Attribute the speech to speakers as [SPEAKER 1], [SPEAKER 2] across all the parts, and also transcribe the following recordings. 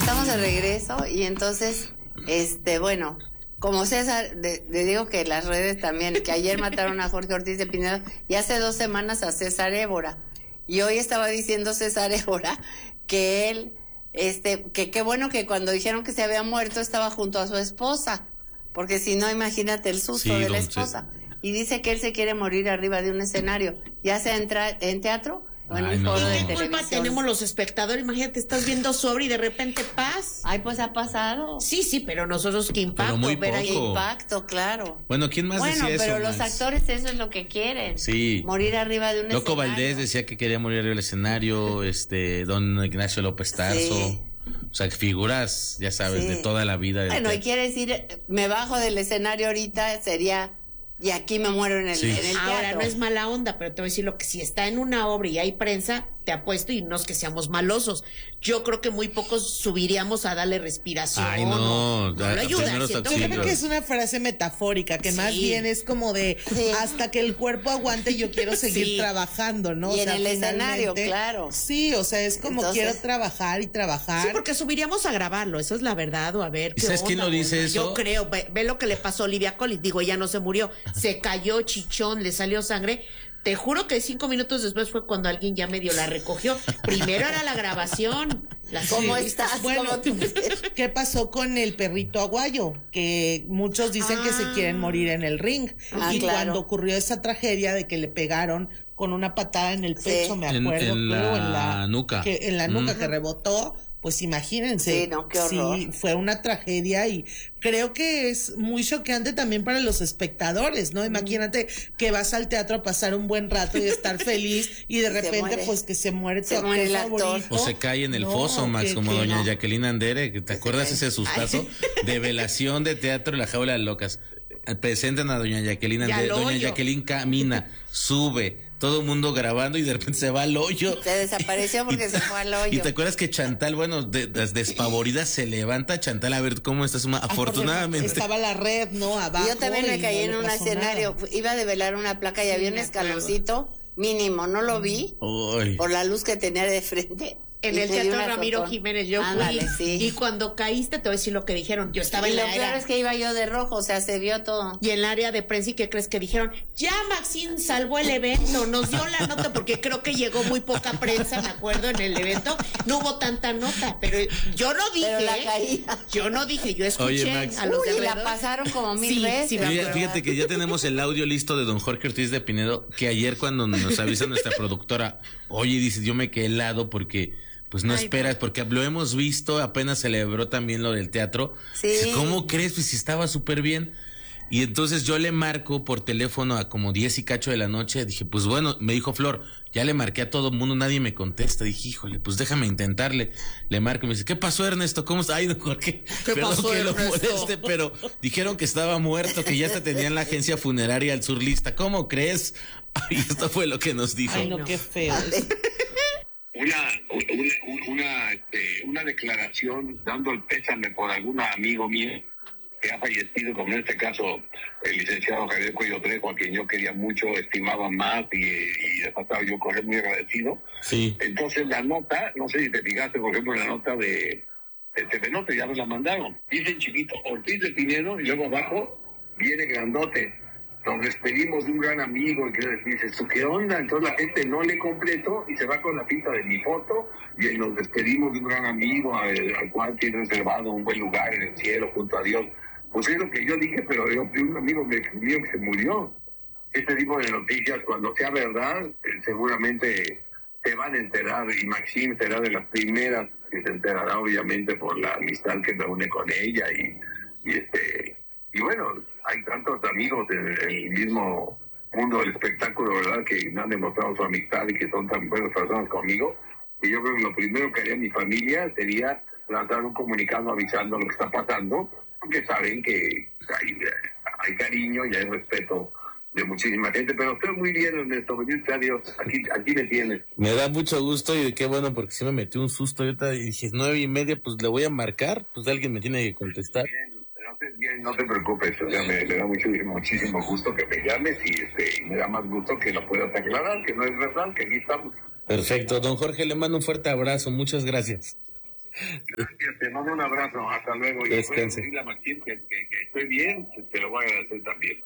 [SPEAKER 1] estamos de regreso y entonces, bueno, como César, le digo que las redes también, que ayer mataron a Jorge Ortiz de Pinedo y hace 2 semanas a César Évora. Y hoy estaba diciendo César Évora que él, que qué bueno que cuando dijeron que se había muerto estaba junto a su esposa, porque si no, imagínate el susto de la esposa. Y dice que él se quiere morir arriba de un escenario, ya sea en teatro o en un foro de televisión. ¿Qué culpa
[SPEAKER 2] tenemos los espectadores? Imagínate, estás viendo sobre y de repente paz.
[SPEAKER 1] Ay, pues ha pasado.
[SPEAKER 2] Sí, pero nosotros qué impacto.
[SPEAKER 1] Ver ahí impacto, claro.
[SPEAKER 3] Bueno, ¿quién más decía eso?
[SPEAKER 1] Bueno, pero los actores eso es lo que quieren.
[SPEAKER 3] Sí.
[SPEAKER 1] Morir arriba de un escenario.
[SPEAKER 3] Loco Valdés decía que quería morir arriba del escenario, don Ignacio López Tarso. Sí. O sea, figuras, ya sabes, de toda la vida.
[SPEAKER 1] Bueno, y quiere decir, me bajo del escenario ahorita, sería... Y aquí me muero en el teatro.
[SPEAKER 2] Ahora, no es mala onda, pero te voy a decir lo que si está en una obra y hay prensa, te apuesto, y no es que seamos malosos. Yo creo que muy pocos subiríamos a darle respiración.
[SPEAKER 3] Ay, no
[SPEAKER 2] lo ayuda.
[SPEAKER 4] Yo creo que es una frase metafórica, que más bien es como de hasta que el cuerpo aguante yo quiero seguir trabajando, ¿no?
[SPEAKER 1] Y en el escenario, claro.
[SPEAKER 4] Sí, o sea, es como quiero trabajar y trabajar.
[SPEAKER 2] Sí, porque subiríamos a grabarlo, eso es la verdad, o a ver qué
[SPEAKER 3] ¿Sabes quién lo dice eso?
[SPEAKER 2] Yo creo, ve lo que le pasó a Olivia Collins, digo, ella no se murió, se cayó chichón, le salió sangre. Te juro que 5 minutos después fue cuando alguien ya medio la recogió. Primero era la grabación.
[SPEAKER 1] ¿Cómo estás?
[SPEAKER 4] Bueno, ¿qué pasó con el perrito aguayo? Que muchos dicen que se quieren morir en el ring. Y cuando ocurrió esa tragedia de que le pegaron con una patada en el pecho, me acuerdo,
[SPEAKER 3] en la nuca.
[SPEAKER 4] En la nuca que rebotó. Pues imagínense,
[SPEAKER 1] sí, no, qué horror.
[SPEAKER 4] Sí, fue una tragedia y creo que es muy choqueante también para los espectadores, ¿no? Imagínate que vas al teatro a pasar un buen rato y estar feliz y de repente pues que se muere tu actor favorito.
[SPEAKER 3] O se cae en el foso, Max, como doña Jacqueline Andere, que ¿te acuerdas ese sustazo? De velación de teatro en la jaula de locas. Presentan a doña Jacqueline Andere, doña Jacqueline camina, sube, todo el mundo grabando y de repente se va al hoyo.
[SPEAKER 1] Se desapareció porque se fue al hoyo.
[SPEAKER 3] Y te acuerdas que Chantal, bueno, despavorida se levanta, Chantal, a ver cómo estás. Afortunadamente.
[SPEAKER 4] Estaba la red, ¿no? Abajo.
[SPEAKER 1] Yo también me caí en un escenario, iba a develar una placa y había un escaloncito mínimo, no lo vi por la luz que tenía de frente.
[SPEAKER 2] En el Teatro Ramiro Jiménez yo fui, y cuando caíste te voy a decir lo que dijeron. Yo estaba en la área.
[SPEAKER 1] Y lo peor es que iba yo de rojo, o sea, se vio todo.
[SPEAKER 2] Y en el área de prensa, ¿y qué crees que dijeron? Ya Maxine salvó el evento, nos dio la nota, porque creo que llegó muy poca prensa, me acuerdo, en el evento. No hubo tanta nota, pero yo no dije.
[SPEAKER 1] Pero la caída.
[SPEAKER 2] Yo no dije, yo escuché.
[SPEAKER 3] Oye, Max,
[SPEAKER 2] a los de
[SPEAKER 1] la pasaron como 1000 veces.
[SPEAKER 3] Sí, fíjate que ya tenemos el audio listo de don Jorge Ortiz de Pinedo, que ayer cuando nos avisa nuestra productora, oye, dice, yo me quedé helado porque... Pues no esperas, porque lo hemos visto, apenas celebró también lo del teatro.
[SPEAKER 1] Sí.
[SPEAKER 3] ¿Cómo crees? Pues si estaba súper bien. Y entonces yo le marco por teléfono a como 10 y cacho de la noche. Dije, pues bueno, me dijo Flor, ya le marqué a todo el mundo, nadie me contesta. Dije, híjole, pues déjame intentarle. Le marco y me dice, ¿qué pasó, Ernesto? ¿Cómo está? Ay, no, Jorge.
[SPEAKER 2] ¿Qué pasó,
[SPEAKER 3] que
[SPEAKER 2] Ernesto?
[SPEAKER 3] Lo moleste, pero dijeron que estaba muerto, que ya se tenía en la agencia funeraria al sur lista. ¿Cómo crees? Y esto fue lo que nos dijo.
[SPEAKER 4] Ay, no, qué feo.
[SPEAKER 5] Una declaración dando el pésame por algún amigo mío que ha fallecido, como en este caso el licenciado Javier Cuello Trejo, a quien yo quería mucho, estimaba más y de pasado yo con él muy agradecido.
[SPEAKER 3] Sí.
[SPEAKER 5] Entonces la nota, no sé si te fijaste, por ejemplo, la nota de TV Nota, ya me la mandaron. Dice en chiquito Ortiz de Pinedo y luego abajo viene grandote. Nos despedimos de un gran amigo, y que dices, ¿tú qué onda? Entonces la gente no le completo y se va con la pinta de mi foto y nos despedimos de un gran amigo al cual tiene reservado un buen lugar en el cielo junto a Dios. Pues es lo que yo dije, pero un amigo mío que se murió. Este tipo de noticias, cuando sea verdad, seguramente se van a enterar, y Maxine será de las primeras que se enterará, obviamente, por la amistad que me une con ella y bueno, hay tantos amigos en el mismo mundo del espectáculo, ¿verdad?, que me han demostrado su amistad y que son tan buenas personas conmigo, y yo creo que lo primero que haría mi familia sería lanzar un comunicado avisando lo que está pasando, porque saben que hay cariño y hay respeto de muchísima gente, pero estoy muy bien, Ernesto, bendito sea Dios, aquí me tienes.
[SPEAKER 3] Me da mucho gusto y qué bueno, porque sí me metió un susto ahorita y dije 9:30, pues le voy a marcar, pues alguien me tiene que contestar.
[SPEAKER 5] Bien, no te preocupes, o sea, me da muchísimo gusto que me llames y me da más gusto que lo puedas aclarar, que no es verdad, que aquí estamos.
[SPEAKER 3] Perfecto, don Jorge, le mando un fuerte abrazo, muchas gracias.
[SPEAKER 5] Gracias, te mando un abrazo, hasta luego. Y
[SPEAKER 3] Descanse.
[SPEAKER 5] decirle a Maxine que estoy bien, te lo voy a agradecer también.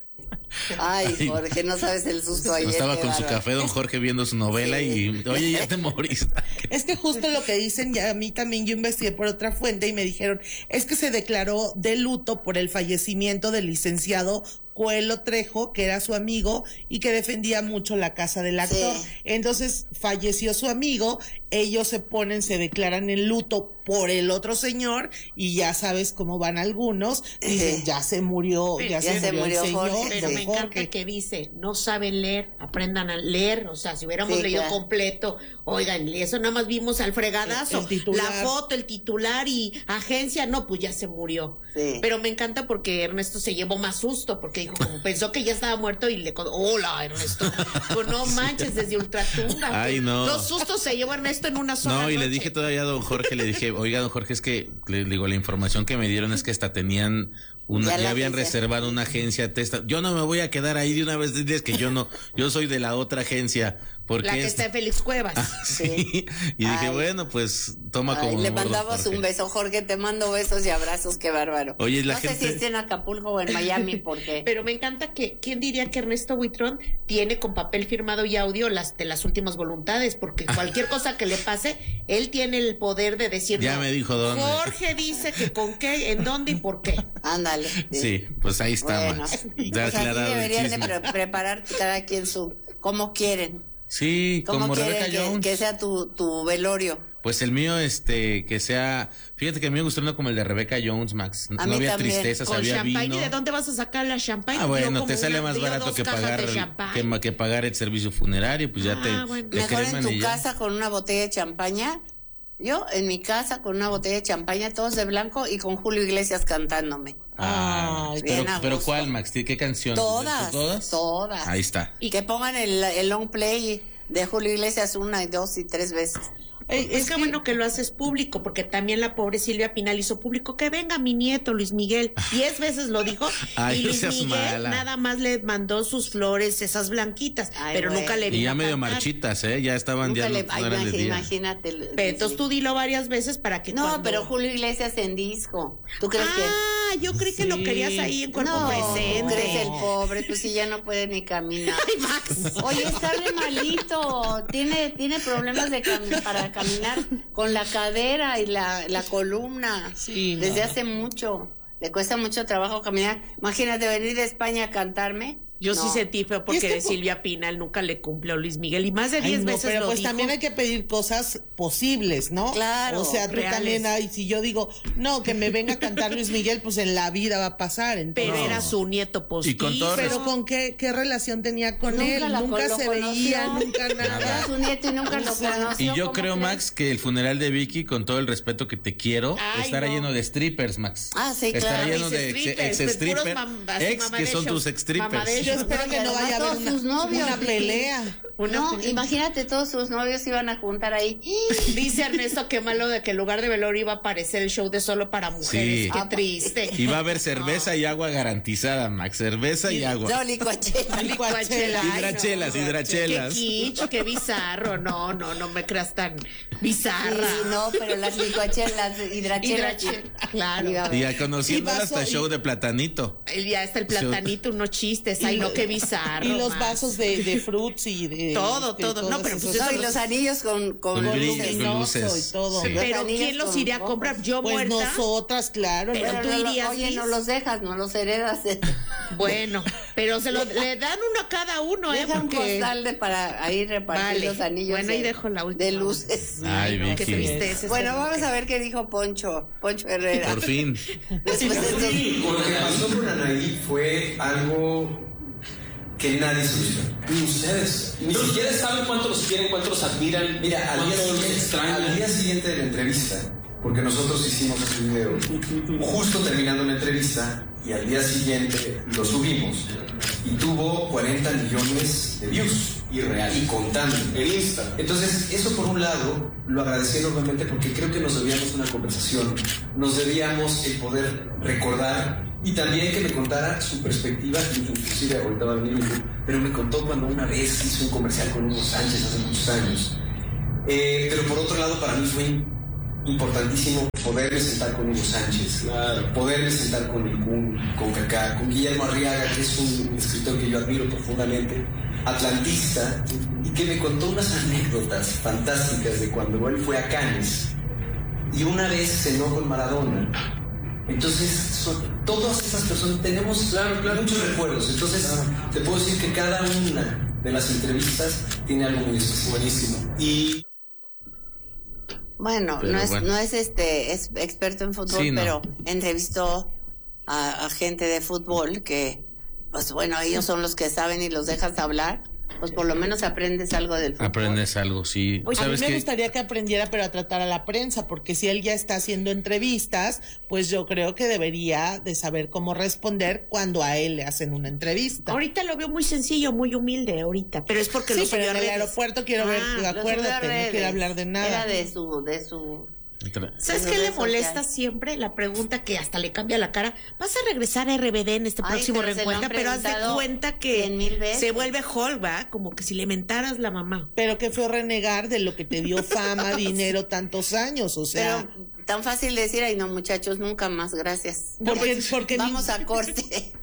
[SPEAKER 1] Ay, Jorge, no sabes el susto ayer.
[SPEAKER 3] Estaba
[SPEAKER 1] qué
[SPEAKER 3] con su
[SPEAKER 1] bárbaro.
[SPEAKER 3] café don Jorge viendo su novela y, oye, ya te moriste.
[SPEAKER 4] Es que justo lo que dicen, ya a mí también yo investigué por otra fuente y me dijeron, es que se declaró de luto por el fallecimiento del licenciado Coelho Trejo, que era su amigo y que defendía mucho la casa del actor.
[SPEAKER 1] Sí.
[SPEAKER 4] Entonces falleció su amigo, ellos se declaran en luto por el otro señor y ya sabes cómo van algunos, dicen ya se murió,
[SPEAKER 2] Pero
[SPEAKER 4] ya
[SPEAKER 1] ya
[SPEAKER 4] se
[SPEAKER 1] se
[SPEAKER 4] murió el
[SPEAKER 1] murió
[SPEAKER 4] señor.
[SPEAKER 1] Jorge.
[SPEAKER 2] Pero
[SPEAKER 4] de
[SPEAKER 2] me encanta
[SPEAKER 4] Jorge.
[SPEAKER 2] que dice, no saben leer, aprendan a leer. O sea, si hubiéramos
[SPEAKER 1] Sí,
[SPEAKER 2] leído
[SPEAKER 1] claro.
[SPEAKER 2] completo, oigan, eso nada más vimos al fregadazo.
[SPEAKER 4] El titular.
[SPEAKER 2] La foto, el titular y agencia, no, pues ya se murió.
[SPEAKER 1] Sí.
[SPEAKER 2] Pero me encanta porque Ernesto se llevó más susto, porque dijo, como pensó que ya estaba muerto y le contó, hola Ernesto. Pues no manches, desde Ultratunga.
[SPEAKER 3] Ay, no.
[SPEAKER 2] Los sustos se llevó Ernesto en una sola
[SPEAKER 3] No, y le
[SPEAKER 2] noche.
[SPEAKER 3] dije todavía a don Jorge, le dije, oiga, don Jorge, es que, le digo, la información que me dieron es que hasta tenían
[SPEAKER 1] Ya la
[SPEAKER 3] ya habían
[SPEAKER 1] agencia.
[SPEAKER 3] reservado una agencia testa. Yo no me voy a quedar ahí de una vez, diles que yo no, yo soy de la otra agencia. Porque
[SPEAKER 2] La que está en Félix Cuevas.
[SPEAKER 3] sí. Y dije,
[SPEAKER 1] Ay.
[SPEAKER 3] bueno, pues toma
[SPEAKER 1] Ay,
[SPEAKER 3] como.
[SPEAKER 1] le
[SPEAKER 3] don
[SPEAKER 1] mandamos
[SPEAKER 3] Jorge.
[SPEAKER 1] un beso, Jorge, te mando besos y abrazos, qué bárbaro.
[SPEAKER 3] Oye, la
[SPEAKER 1] no sé
[SPEAKER 3] gente-
[SPEAKER 1] si esté en Acapulco o en Miami, porque
[SPEAKER 2] Pero me encanta que, ¿quién diría que Ernesto Buitrón tiene con papel firmado y audio de las últimas voluntades? Porque cualquier cosa que le pase, él tiene el poder de decir,
[SPEAKER 3] Ya
[SPEAKER 2] no,
[SPEAKER 3] me dijo dónde.
[SPEAKER 2] Jorge dice que con qué, en dónde y por qué.
[SPEAKER 1] ándale.
[SPEAKER 3] Sí, pues ahí está,
[SPEAKER 1] Bueno,
[SPEAKER 3] Max.
[SPEAKER 1] pues
[SPEAKER 3] Ya
[SPEAKER 1] así
[SPEAKER 3] aclarado el
[SPEAKER 1] deberían de
[SPEAKER 3] chisme.
[SPEAKER 1] preparar cada quien como quieren.
[SPEAKER 3] Sí,
[SPEAKER 1] Como
[SPEAKER 3] como
[SPEAKER 1] quieren
[SPEAKER 3] Rebeca Jones.
[SPEAKER 1] que sea tu velorio.
[SPEAKER 3] Pues el mío, que sea. Fíjate que a mí me gustó uno como el de Rebeca Jones, Max.
[SPEAKER 1] A
[SPEAKER 3] No
[SPEAKER 1] mí
[SPEAKER 3] había
[SPEAKER 1] también.
[SPEAKER 3] tristezas,
[SPEAKER 2] Con
[SPEAKER 3] había
[SPEAKER 2] champagne.
[SPEAKER 3] vino.
[SPEAKER 2] ¿Y de dónde vas a sacar la champagne?
[SPEAKER 3] Ah,
[SPEAKER 2] Yo
[SPEAKER 3] bueno,
[SPEAKER 2] como
[SPEAKER 3] te sale
[SPEAKER 2] una
[SPEAKER 3] más
[SPEAKER 2] dio
[SPEAKER 3] barato
[SPEAKER 2] 2
[SPEAKER 3] que
[SPEAKER 2] cajas
[SPEAKER 3] pagar,
[SPEAKER 2] de champagne.
[SPEAKER 3] que pagar el servicio funerario, pues ya
[SPEAKER 2] Ah,
[SPEAKER 3] te,
[SPEAKER 2] bueno.
[SPEAKER 3] te
[SPEAKER 1] Mejor en
[SPEAKER 3] creman
[SPEAKER 1] tu
[SPEAKER 3] y ya.
[SPEAKER 1] casa con una botella de champaña. Yo en mi casa con una botella de champaña, todos de blanco y con Julio Iglesias cantándome.
[SPEAKER 3] Ah,
[SPEAKER 1] bien a
[SPEAKER 3] pero
[SPEAKER 1] gusto.
[SPEAKER 3] ¿cuál, Max? ¿Qué canción?
[SPEAKER 1] Todas,
[SPEAKER 3] ¿Todas?
[SPEAKER 1] todas.
[SPEAKER 3] Ahí está.
[SPEAKER 1] Y que pongan el long play de Julio Iglesias 1, 2 y 3 veces.
[SPEAKER 2] Es que bueno que lo haces público, porque también la pobre Silvia Pinal hizo público que venga mi nieto Luis Miguel. 10 veces lo dijo.
[SPEAKER 3] Ay,
[SPEAKER 2] y
[SPEAKER 3] no
[SPEAKER 2] Luis
[SPEAKER 3] seas
[SPEAKER 2] Miguel
[SPEAKER 3] mala.
[SPEAKER 2] nada más le mandó sus flores, esas blanquitas,
[SPEAKER 1] Ay,
[SPEAKER 2] pero
[SPEAKER 1] güey.
[SPEAKER 2] nunca le vino
[SPEAKER 3] Y ya
[SPEAKER 2] a
[SPEAKER 3] medio
[SPEAKER 2] cantar.
[SPEAKER 3] marchitas, ya estaban,
[SPEAKER 1] Nunca
[SPEAKER 3] ya
[SPEAKER 1] le,
[SPEAKER 3] no eran de día.
[SPEAKER 1] imagínate.
[SPEAKER 2] Entonces tú dilo varias veces para que
[SPEAKER 1] No,
[SPEAKER 2] cuando-
[SPEAKER 1] pero Julio Iglesias en disco. ¿Tú crees
[SPEAKER 2] Ah, yo creí que lo
[SPEAKER 3] Sí.
[SPEAKER 2] querías ahí en
[SPEAKER 1] que?
[SPEAKER 2] cuerpo
[SPEAKER 1] No,
[SPEAKER 2] presente.
[SPEAKER 1] crees el pobre, pues si ya no puede ni caminar.
[SPEAKER 2] Ay, Max.
[SPEAKER 1] Oye, está re malito. Tiene problemas para caminar con la cadera y la columna.
[SPEAKER 4] Sí, no.
[SPEAKER 1] Desde hace mucho. Le cuesta mucho trabajo caminar. Imagínate venir de España a cantarme.
[SPEAKER 2] Yo sí
[SPEAKER 1] No.
[SPEAKER 2] sentí feo
[SPEAKER 4] Y
[SPEAKER 2] porque
[SPEAKER 4] es que
[SPEAKER 2] de Silvia Pinal nunca le cumplió Luis Miguel y más de 10
[SPEAKER 4] Ay, no,
[SPEAKER 2] veces
[SPEAKER 4] pero
[SPEAKER 2] lo
[SPEAKER 4] pues
[SPEAKER 2] dijo.
[SPEAKER 4] también hay que pedir cosas posibles, ¿no?
[SPEAKER 1] Claro,
[SPEAKER 4] O sea, tú
[SPEAKER 2] reales.
[SPEAKER 4] también, ay, si yo digo, no, que me venga a cantar Luis Miguel, pues en la vida va a pasar. Entonces,
[SPEAKER 2] Pero era su nieto postizo.
[SPEAKER 3] Y con todo
[SPEAKER 4] Pero con qué relación tenía con
[SPEAKER 1] Nunca
[SPEAKER 4] él,
[SPEAKER 1] la-
[SPEAKER 4] nunca
[SPEAKER 1] lo
[SPEAKER 4] se
[SPEAKER 1] conoció.
[SPEAKER 4] veía, nunca
[SPEAKER 1] Era
[SPEAKER 4] nada.
[SPEAKER 1] su nieto y nunca lo conoció.
[SPEAKER 3] Y yo
[SPEAKER 1] ¿cómo
[SPEAKER 3] creo,
[SPEAKER 1] crees?
[SPEAKER 3] Max, que el funeral de Vicky, con todo el respeto que te quiero,
[SPEAKER 2] Ay,
[SPEAKER 3] estará
[SPEAKER 2] no.
[SPEAKER 3] lleno de strippers, Max.
[SPEAKER 1] Ah, sí,
[SPEAKER 3] Estará
[SPEAKER 1] claro.
[SPEAKER 3] lleno
[SPEAKER 2] Dice
[SPEAKER 3] de
[SPEAKER 2] strippers,
[SPEAKER 3] ex
[SPEAKER 2] pues, puros
[SPEAKER 3] strippers,
[SPEAKER 2] así
[SPEAKER 3] ex que son tus ex strippers.
[SPEAKER 2] mamadechos.
[SPEAKER 4] Yo espero que
[SPEAKER 1] y
[SPEAKER 4] no vaya a
[SPEAKER 1] además
[SPEAKER 4] haber
[SPEAKER 1] todos sus novios,
[SPEAKER 4] una
[SPEAKER 1] Vicky.
[SPEAKER 4] pelea.
[SPEAKER 1] No, imagínate, todos sus novios iban a juntar ahí.
[SPEAKER 2] Dice Ernesto qué malo de que en lugar de velorio iba a aparecer el show de solo para mujeres.
[SPEAKER 3] Sí.
[SPEAKER 2] Qué triste.
[SPEAKER 3] Y va a haber cerveza y agua garantizada, Max. Cerveza y agua.
[SPEAKER 1] No, licuachela.
[SPEAKER 2] Licuachela. Ay,
[SPEAKER 3] Hidrachelas,
[SPEAKER 2] no.
[SPEAKER 3] hidrachelas.
[SPEAKER 2] Qué kitsch, qué bizarro. No me creas tan bizarra.
[SPEAKER 1] Sí, no, pero las licuachelas, hidrachelas.
[SPEAKER 2] Claro.
[SPEAKER 1] Iba a haber.
[SPEAKER 3] Y a conociéndola
[SPEAKER 4] Y vaso-
[SPEAKER 3] hasta show
[SPEAKER 4] y-
[SPEAKER 3] de platanito.
[SPEAKER 2] Ya está el platanito, unos chistes. Ay, no, qué bizarro.
[SPEAKER 4] Y los
[SPEAKER 2] Max.
[SPEAKER 4] vasos de fruits y de...
[SPEAKER 2] Todo. No,
[SPEAKER 4] todos
[SPEAKER 2] pero pues
[SPEAKER 4] esos-
[SPEAKER 1] No, y los anillos con
[SPEAKER 3] Con brillo,
[SPEAKER 1] luces.
[SPEAKER 3] con luces.
[SPEAKER 4] y todo.
[SPEAKER 3] Sí.
[SPEAKER 2] Pero
[SPEAKER 1] Los anillos
[SPEAKER 2] ¿quién los
[SPEAKER 1] con
[SPEAKER 2] iría a
[SPEAKER 1] ojos.
[SPEAKER 2] comprar? Yo
[SPEAKER 4] Pues
[SPEAKER 2] muerta.
[SPEAKER 4] nosotras, claro.
[SPEAKER 2] Pero
[SPEAKER 4] ¿no?
[SPEAKER 2] tú irías,
[SPEAKER 1] Oye,
[SPEAKER 2] Liz.
[SPEAKER 1] no los dejas, no los heredas.
[SPEAKER 2] Bueno, pero le dan uno a cada uno,
[SPEAKER 1] Deja un
[SPEAKER 2] porque...
[SPEAKER 1] costal para ahí repartir
[SPEAKER 2] Vale.
[SPEAKER 1] los anillos.
[SPEAKER 2] Bueno, ahí dejo la última.
[SPEAKER 1] de luces.
[SPEAKER 3] Ay,
[SPEAKER 2] no, qué
[SPEAKER 3] Vicky.
[SPEAKER 2] tristeza.
[SPEAKER 1] Bueno,
[SPEAKER 2] esta
[SPEAKER 1] vamos
[SPEAKER 2] mujer.
[SPEAKER 1] a ver qué dijo Poncho Herrera.
[SPEAKER 3] Por fin.
[SPEAKER 1] Después de estos-
[SPEAKER 6] Lo que pasó con Anaí fue algo que nadie solucionó. Ni ustedes. Ni siquiera saben cuánto los quieren, cuánto los admiran. Mira, al día siguiente de la entrevista, porque nosotros hicimos ese video justo terminando la entrevista y al día siguiente lo subimos y tuvo 40 millones de views y contando en Insta. Entonces, eso por un lado lo agradecí enormemente porque creo que nos debíamos una conversación, nos debíamos el poder recordar y también que me contara su perspectiva, inclusive ahorita va a venir, pero me contó cuando una vez hizo un comercial con Hugo Sánchez hace muchos años. Pero por otro lado, para mí fue importantísimo poderme sentar con Hugo Sánchez, poderme sentar con el Kun, con Kaká, con Guillermo Arriaga, que es un escritor que yo admiro profundamente, atlantista, y que me contó unas anécdotas fantásticas de cuando él fue a Cannes y una vez cenó con Maradona. Entonces, todas esas personas tenemos muchos recuerdos. Entonces, te puedo decir que cada una de las entrevistas tiene algo muy especial. Buenísimo. Y
[SPEAKER 1] bueno, no es es experto en fútbol, sí, no. Pero entrevistó a gente de fútbol que, pues bueno, ellos son los que saben y los dejas hablar. Pues por lo menos aprendes algo del fútbol.
[SPEAKER 3] Aprendes algo, sí.
[SPEAKER 4] Oye, a mí me gustaría que aprendiera, pero a tratar a la prensa, porque si él ya está haciendo entrevistas, pues yo creo que debería de saber cómo responder cuando a él le hacen una entrevista.
[SPEAKER 2] Ahorita lo veo muy sencillo, muy humilde ahorita, pero es porque
[SPEAKER 4] sí, pero en el aeropuerto quiero ver, acuérdate, no quiero hablar de nada.
[SPEAKER 1] Era de su
[SPEAKER 2] ¿Sabes qué le molesta siempre? La pregunta que hasta le cambia la cara. ¿Vas a regresar a RBD en este próximo reencuentro? Pero haz de cuenta que se vuelve Hulk, ¿va? Como que si le mentaras la mamá.
[SPEAKER 4] Pero qué feo renegar de lo que te dio fama, dinero, tantos años, o sea.
[SPEAKER 1] Pero tan fácil decir, ay no muchachos, nunca más, gracias.
[SPEAKER 4] Porque
[SPEAKER 1] vamos a corte.